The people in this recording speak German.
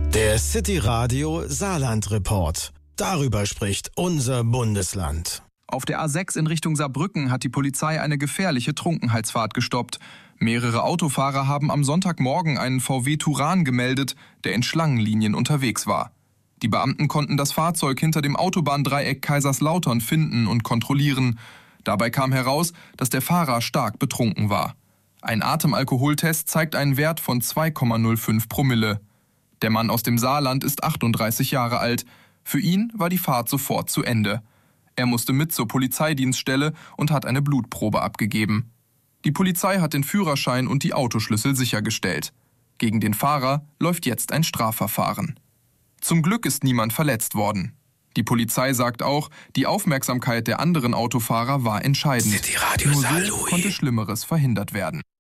Der City Radio Saarland Report. Darüber spricht unser Bundesland. Auf der A6 in Richtung Saarbrücken hat die Polizei eine gefährliche Trunkenheitsfahrt gestoppt. Mehrere Autofahrer haben am Sonntagmorgen einen VW Touran gemeldet, der in Schlangenlinien unterwegs war. Die Beamten konnten das Fahrzeug hinter dem Autobahndreieck Kaiserslautern finden und kontrollieren. Dabei kam heraus, dass der Fahrer stark betrunken war. Ein Atemalkoholtest zeigt einen Wert von 2,05 Promille. Der Mann aus dem Saarland ist 38 Jahre alt. Für ihn war die Fahrt sofort zu Ende. Er musste mit zur Polizeidienststelle und hat eine Blutprobe abgegeben. Die Polizei hat den Führerschein und die Autoschlüssel sichergestellt. Gegen den Fahrer läuft jetzt ein Strafverfahren. Zum Glück ist niemand verletzt worden. Die Polizei sagt auch, die Aufmerksamkeit der anderen Autofahrer war entscheidend. City Radio Nur Saarlouis. so konnte Schlimmeres verhindert werden.